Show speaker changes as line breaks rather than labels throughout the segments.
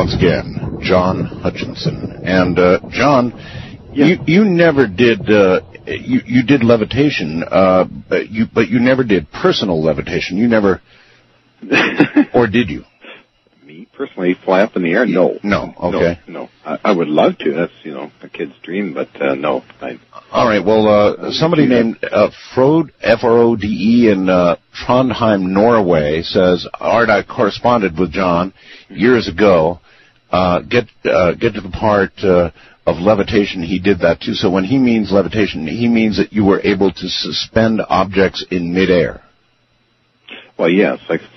once again, John Hutchinson. And, John, you never did, you did levitation, but you never did personal levitation. You never, or did you?
Me, personally, fly up in the air? No.
No, okay.
No. I would love to. That's, a kid's dream, but no.
All right, well, somebody named Frode, F-R-O-D-E, in Trondheim, Norway, says, Art, I corresponded with John years ago. Get to the part of levitation, he did that too. So when he means levitation, he means that you were able to suspend objects in midair.
Well, yes,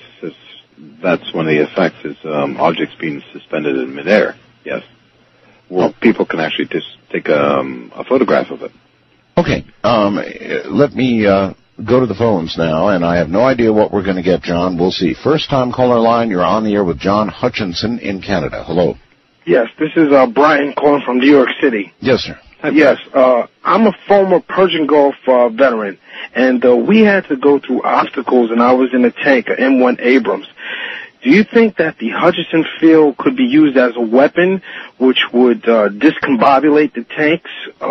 that's one of the effects is objects being suspended in midair, yes. Well, people can actually just take a photograph of it.
Okay, let me go to the phones now, and I have no idea what we're going to get, John. We'll see. First-time caller line, you're on the air with John Hutchinson in Canada. Hello.
Yes, this is Brian calling from New York City.
Yes, sir.
Hi, yes, I'm a former Persian Gulf veteran, and we had to go through obstacles, and I was in a tank, an M1 Abrams. Do you think that the Hutchinson field could be used as a weapon which would discombobulate the tanks,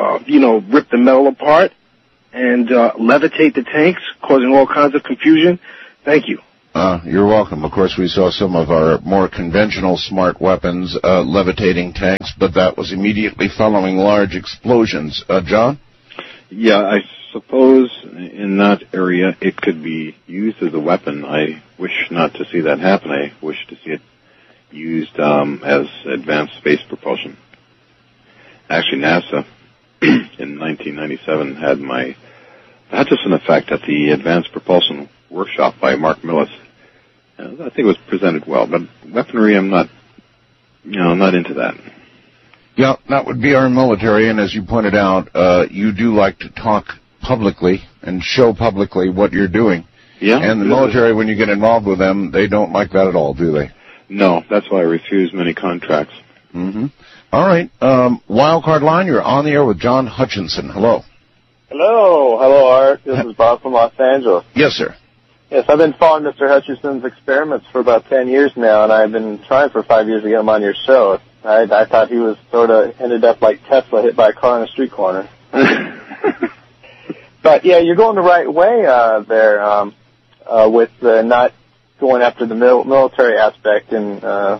rip the metal apart, and levitate the tanks, causing all kinds of confusion? Thank you.
You're welcome. Of course, we saw some of our more conventional smart weapons levitating tanks, but that was immediately following large explosions. John?
Yeah, I suppose in that area it could be used as a weapon. I wish not to see that happen. I wish to see it used as advanced space propulsion. Actually, NASA in 1997 had my Hutchinson effect at the Advanced Propulsion Workshop by Mark Millis. I think it was presented well, but weaponry, I'm not into that.
Yeah, that would be our military, and as you pointed out, you do like to talk publicly and show publicly what you're doing.
Yeah.
And the military, when you get involved with them, they don't like that at all, do they?
No, that's why I refuse many contracts.
Mm-hmm. All right. Wildcard line, you're on the air with John Hutchinson. Hello.
Hello, Art. This is Bob from Los Angeles.
Yes, sir.
Yes, I've been following Mr. Hutchinson's experiments for about 10 years now, and I've been trying for 5 years to get him on your show. I thought he was sort of ended up like Tesla hit by a car on a street corner. But, yeah, you're going the right way there with not going after the military aspect and,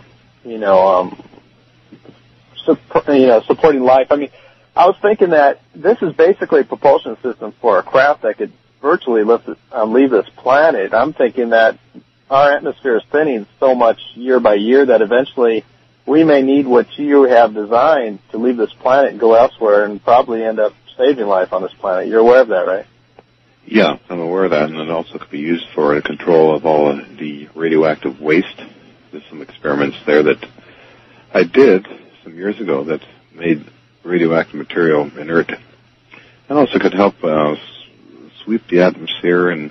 supporting life. I mean, I was thinking that this is basically a propulsion system for a craft that could virtually leave this planet. I'm thinking that our atmosphere is thinning so much year by year that eventually we may need what you have designed to leave this planet and go elsewhere and probably end up saving life on this planet. You're aware of that, right?
Yeah, I'm aware of that, and it also could be used for the control of all of the radioactive waste. There's some experiments there that I did some years ago that made radioactive material inert, and also could help sweep the atmosphere and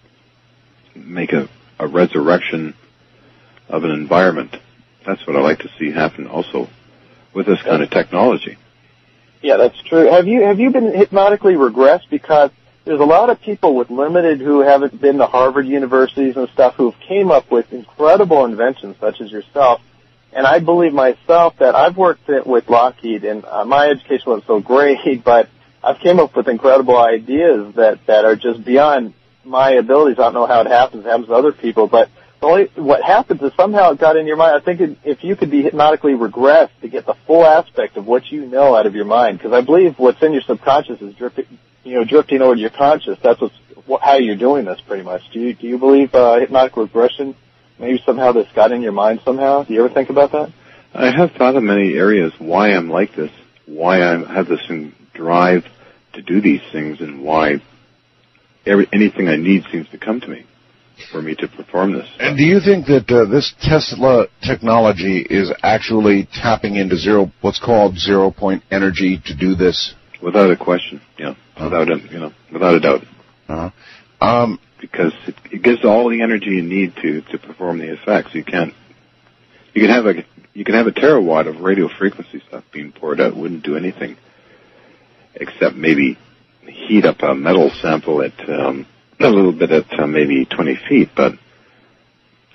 make a resurrection of an environment. That's what I like to see happen also with this kind of technology.
Yeah, that's true. Have you been hypnotically regressed? Because there's a lot of people with limited who haven't been to Harvard universities and stuff who've came up with incredible inventions such as yourself. And I believe myself that I've worked with Lockheed, and my education wasn't so great, but I've came up with incredible ideas that are just beyond my abilities. I don't know how it happens to other people, but what happens is somehow it got in your mind. I think if you could be hypnotically regressed to get the full aspect of what you know out of your mind, because I believe what's in your subconscious is drifting over to your conscious. That's how you're doing this pretty much. Do you believe hypnotic regression? Maybe somehow this got in your mind somehow? Do you ever think about that?
I have thought of many areas why I'm like this, why I have this drive to do these things, and why anything I need seems to come to me for me to perform this.
And do you think that this Tesla technology is actually tapping into what's called zero-point energy to do this?
Without a question, yeah. Without a doubt.
Uh-huh.
Because it gives all the energy you need to perform the effects. You can have a terawatt of radio frequency stuff being poured out. It wouldn't do anything except maybe heat up a metal sample at a little bit at maybe 20 feet. But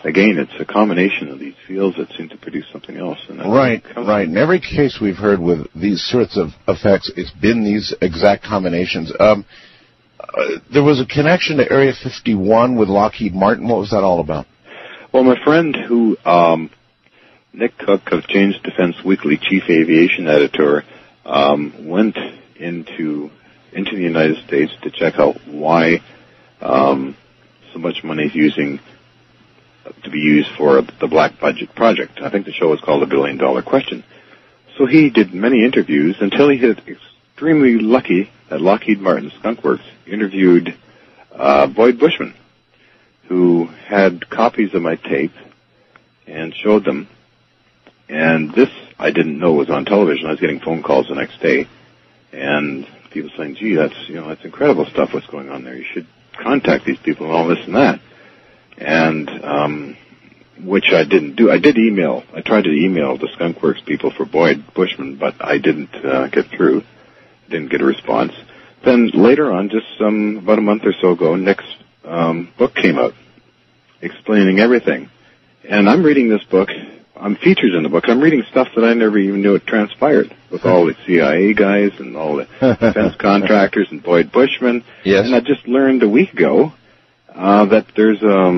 again, it's a combination of these fields that seem to produce something else. And
right. In every case we've heard with these sorts of effects, it's been these exact combinations. There was a connection to Area 51 with Lockheed Martin. What was that all about?
Well, my friend who, Nick Cook of Jane's Defense Weekly, chief aviation editor, went into the United States to check out why so much money is to be used for the Black Budget Project. I think the show was called The $1 Billion Question. So he did many interviews until he hit extremely lucky at Lockheed Martin Skunk Works, interviewed Boyd Bushman, who had copies of my tape and showed them. And this I didn't know was on television. I was getting phone calls the next day, and people saying, "Gee, that's incredible stuff. What's going on there? You should contact these people and all this and that." And which I didn't do. I did email. I tried to email the Skunk Works people for Boyd Bushman, but I didn't get through. Didn't get a response. Then later on, just about a month or so ago, Nick's book came out explaining everything. And I'm reading this book. I'm featured in the book. I'm reading stuff that I never even knew it transpired with all the CIA guys and all the defense contractors and Boyd Bushman.
Yes.
And I just learned a week ago that there's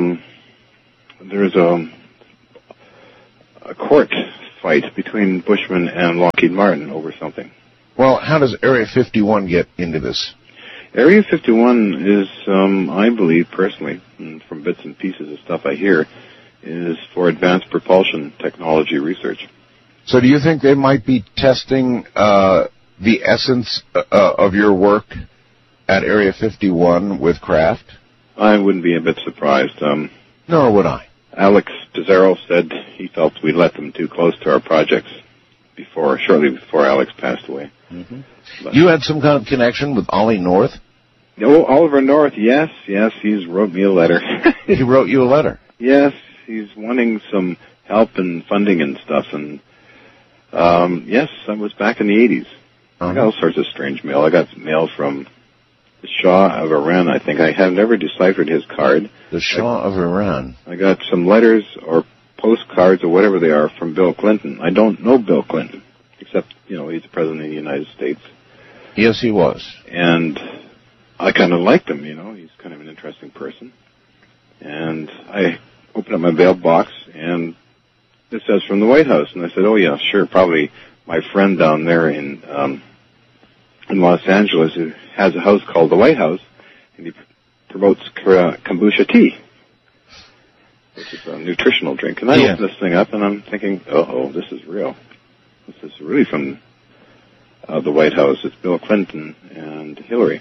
a court fight between Bushman and Lockheed Martin over something.
Well, how does Area 51 get into this?
Area 51 is, I believe personally, and from bits and pieces of stuff I hear, is for advanced propulsion technology research.
So do you think they might be testing the essence of your work at Area 51 with craft?
I wouldn't be a bit surprised.
Nor would I.
Alex Pizarro said he felt we let them too close to our projects shortly before Alex passed away.
Mm-hmm. You had some kind of connection with Ollie North?
Oh, Oliver North, yes, he's wrote me a letter.
He wrote you a letter?
Yes, he's wanting some help and funding and stuff, and yes, I was back in the 80s. I got all sorts of strange mail. I got mail from the Shah of Iran, I think. I have never deciphered his card.
The Shah of Iran.
I got some letters or postcards or whatever they are from Bill Clinton. I don't know Bill Clinton, except, he's the president of the United States.
Yes, he was.
And I kind of liked him, he's kind of an interesting person. And I opened up my mailbox, and it says from the White House. And I said, oh, yeah, sure, probably my friend down there in Los Angeles who has a house called the White House, and he promotes kombucha tea, which is a nutritional drink. And I opened this thing up, and I'm thinking, this is real. This is really from the White House. It's Bill Clinton and Hillary.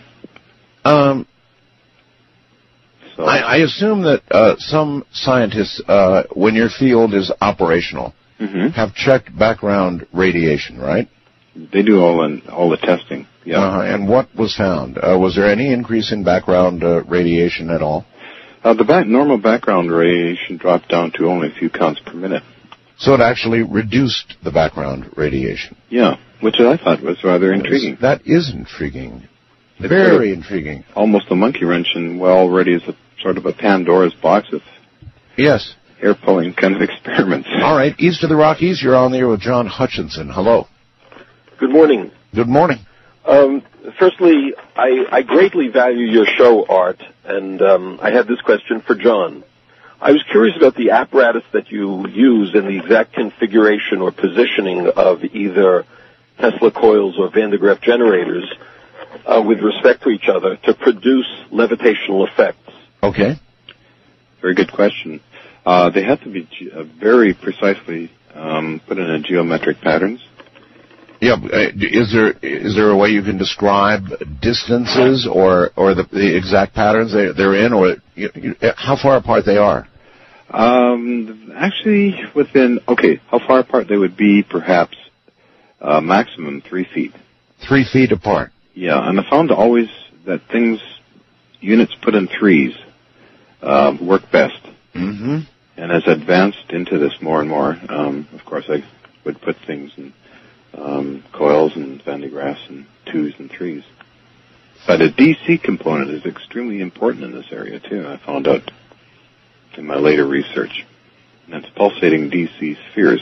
I
assume that some scientists, when your field is operational, have checked background radiation, right?
They do all the testing. Yeah.
And what was found? Was there any increase in background radiation at all?
The normal background radiation dropped down to only a few counts per minute.
So it actually reduced the background radiation.
Yeah, which I thought was rather intriguing.
That is intriguing. Very intriguing.
Almost a monkey wrench, and already is a sort of a Pandora's box of hair-pulling kind of experiments.
All right, east of the Rockies, you're on the air with John Hutchinson. Hello.
Good morning.
Good morning.
Firstly, I greatly value your show, Art, and I had this question for John. I was curious about the apparatus that you use and the exact configuration or positioning of either Tesla coils or Van de Graaff generators with respect to each other to produce levitational effects.
Okay.
Very good question. They have to be very precisely put in a geometric patterns.
Yeah, is there a way you can describe distances or the exact patterns they're in, or how far apart they are?
Actually, how far apart they would be? Perhaps maximum 3 feet.
3 feet apart.
Yeah, and I found always that units put in threes work best.
Mm-hmm.
And as I advanced into this more and more, of course, I would put things in coils and Van de Graaffs and 2s and 3s. But a DC component is extremely important in this area, too, I found out in my later research. and it's pulsating DC spheres.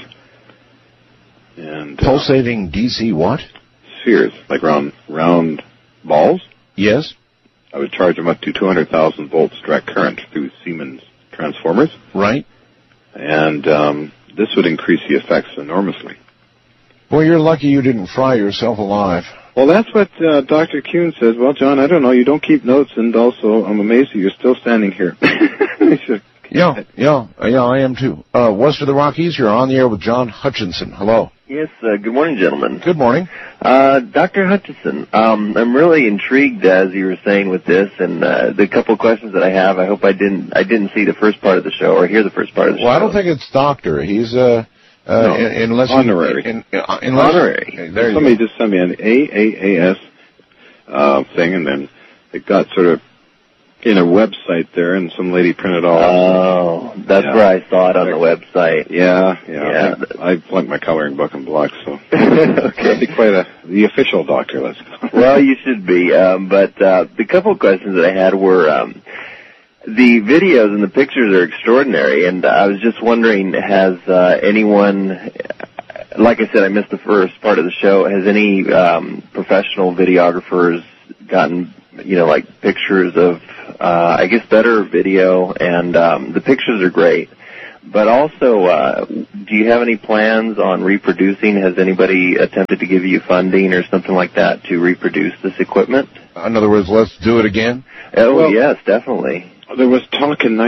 And
Pulsating DC what?
spheres, like round balls.
Yes.
I would charge them up to 200,000 volts direct current through Siemens transformers.
Right.
And this would increase the effects enormously.
Well, you're lucky you didn't fry yourself alive.
Well, that's what Dr. Kuhn says. Well, John, I don't know. You don't keep notes, and also I'm amazed that you're still standing here.
Yeah, I am too. West of the Rockies, you're on the air with John Hutchinson. Hello.
Yes, good morning, gentlemen.
Good morning.
Dr. Hutchinson, I'm really intrigued, as you were saying, with this, and the couple of questions that I have, I hope I didn't see the first part of the show, or hear the first part of the show.
Well, I don't think it's doctor. He's, unless
honorary.
Honorary. There
Somebody just sent me an AAAS thing, and then it got sort of in a website there, and some lady printed all.
Oh, that's where I saw it on the website.
Yeah. I flunked my coloring book and block, so
okay.
I'd be quite the official doctor. Let's go.
Well, you should be. But the couple of questions that I had were the videos and the pictures are extraordinary, and I was just wondering, has anyone, like I said, I missed the first part of the show, has any professional videographers gotten, like pictures of, I guess, better video, and the pictures are great. But also, do you have any plans on reproducing? Has anybody attempted to give you funding or something like that to reproduce this equipment?
In other words, let's do it again?
Oh,
well,
yes, definitely.
There was talk in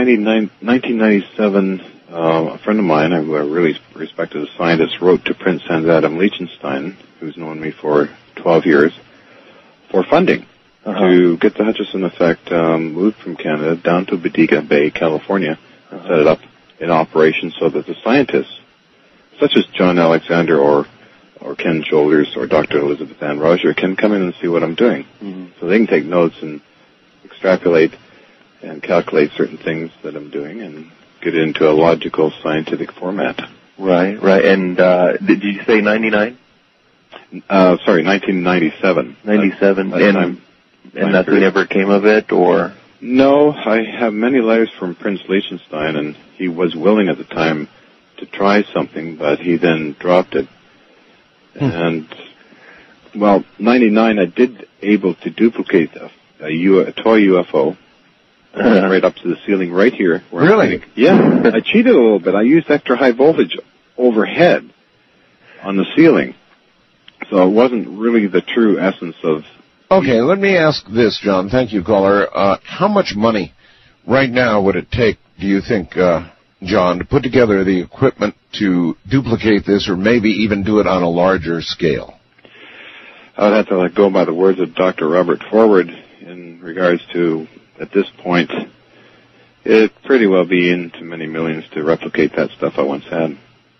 1997, a friend of mine, I really respect as a scientist, wrote to Prince Hans Adam Liechtenstein, who's known me for 12 years, for funding to get the Hutchison effect moved from Canada down to Bodega Bay, California, and set it up in operation so that the scientists, such as John Alexander or Ken Shoulders or Dr. Elizabeth Ann Roger, can come in and see what I'm doing. Mm-hmm. So they can take notes and extrapolate and calculate certain things that I'm doing and get it into a logical scientific format.
Right. And did you say 99?
Sorry, 1997.
97. And nothing ever came of it, or?
No, I have many letters from Prince Liechtenstein, and he was willing at the time to try something, but he then dropped it. And, 99, I did able to duplicate a toy UFO. Right up to the ceiling right here.
Really?
Yeah. I cheated a little bit. I used extra high voltage overhead on the ceiling. So it wasn't really the true essence of...
Okay, let me ask this, John. Thank you, caller. How much money right now would it take, do you think, John, to put together the equipment to duplicate this or maybe even do it on a larger scale?
I would have to go by the words of Dr. Robert Forward in regards to... At this point, it'd pretty well be into many millions to replicate that stuff I once had.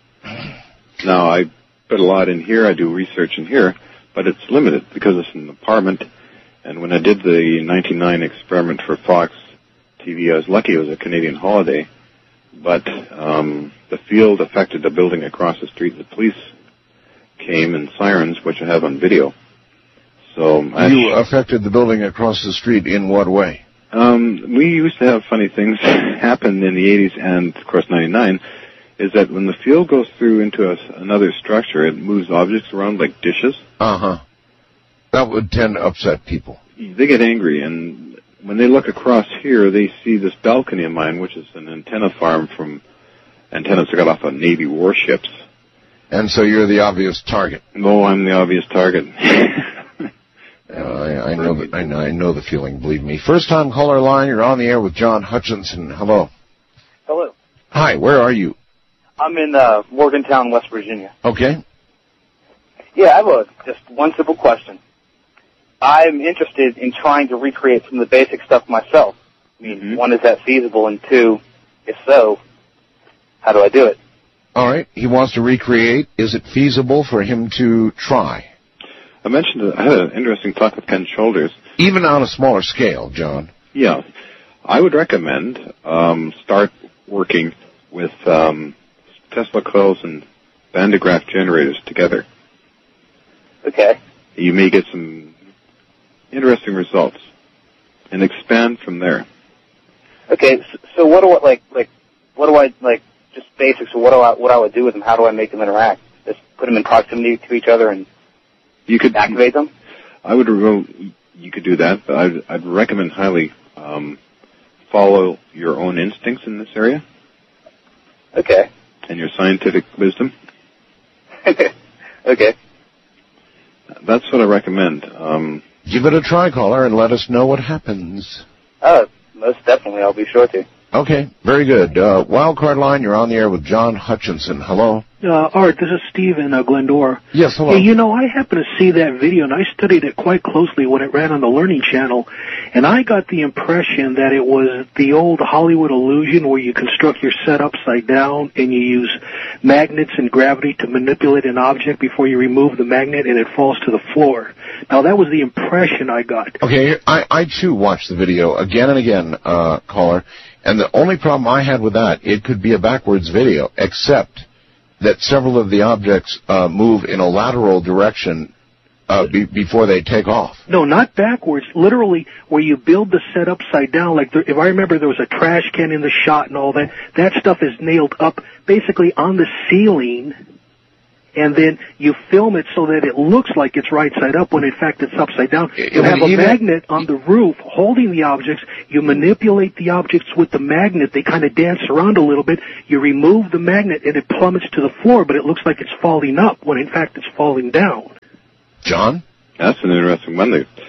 Now, I put a lot in here. I do research in here, but it's limited because it's an apartment. And when I did the 99 experiment for Fox TV, I was lucky it was a Canadian holiday. But the field affected the building across the street. The police came in sirens, which I have on video. So
you affected the building across the street in what way?
We used to have funny things happen in the 80s and, of course, 99, is that when the field goes through into another structure, it moves objects around like dishes.
Uh-huh. That would tend to upset people.
They get angry, and when they look across here, they see this balcony of mine, which is an antenna farm from antennas that got off of Navy warships.
And so you're the obvious target.
No, I'm the obvious target.
I know the feeling, believe me. First time caller line, you're on the air with John Hutchinson. Hello.
Hello.
Hi, where are you?
I'm in Morgantown, West Virginia.
Okay.
Yeah, I have just one simple question. I'm interested in trying to recreate some of the basic stuff myself. I mean, one, is that feasible? And two, if so, how do I do it?
All right. He wants to recreate. Is it feasible for him to try?
I mentioned I had an interesting talk with Ken Shoulders.
Even on a smaller scale, John.
Yeah. I would recommend start working with Tesla coils and Van de Graaff generators together.
Okay.
You may get some interesting results and expand from there.
Okay, so what do I just basics of what I would do with them. How do I make them interact? Just put them in proximity to each other and
you could
activate them?
You could do that, but I'd recommend highly follow your own instincts in this area.
Okay.
And your scientific wisdom.
Okay.
That's what I recommend.
Give it a try, caller, and let us know what happens.
Oh, most definitely. I'll be sure to.
Okay, very good. Wildcard line, you're on the air with John Hutchinson. Hello.
Art, this is Steve in Glendora.
Yes, hello.
Hey, I happened to see that video, and I studied it quite closely when it ran on the Learning Channel, and I got the impression that it was the old Hollywood illusion where you construct your set upside down and you use magnets and gravity to manipulate an object before you remove the magnet and it falls to the floor. Now, that was the impression I got.
Okay, I too watched the video again and again, caller, and the only problem I had with that, it could be a backwards video, except that several of the objects move in a lateral direction before they take off.
No, not backwards. Literally, where you build the set upside down. Like, if I remember, there was a trash can in the shot and all that. That stuff is nailed up basically on the ceiling, and then you film it so that it looks like it's right side up when in fact it's upside down. You have a magnet on the roof holding the objects. You manipulate the objects with the magnet. They kind of dance around a little bit. You remove the magnet and it plummets to the floor, but it looks like it's falling up when in fact it's falling down.
John?
That's an interesting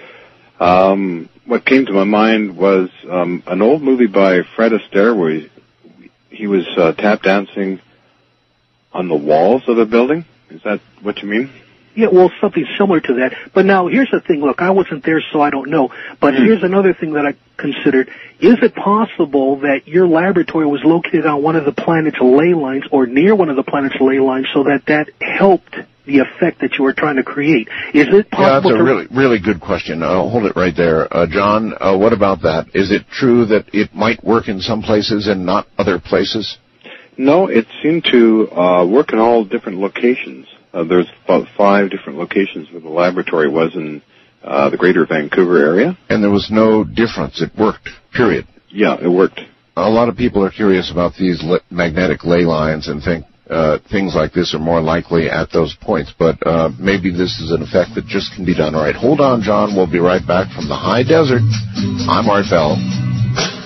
one. What came to my mind was an old movie by Fred Astaire where he was tap dancing on the walls of a building. Is that what you mean?
Yeah, well, something similar to that. But now, here's the thing. Look, I wasn't there, so I don't know. But here's another thing that I considered. Is it possible that your laboratory was located on one of the planet's ley lines or near one of the planet's ley lines so that helped the effect that you were trying to create? Is it possible?
Yeah, that's a really good question. Hold it right there. John, what about that? Is it true that it might work in some places and not other places?
No, it seemed to work in all different locations. There's about 5 different locations where the laboratory was in the greater Vancouver area.
And there was no difference. It worked, period.
Yeah, it worked.
A lot of people are curious about these magnetic ley lines and think things like this are more likely at those points. But maybe this is an effect that just can be done. All right, hold on, John. We'll be right back from the high desert. I'm Art Bell.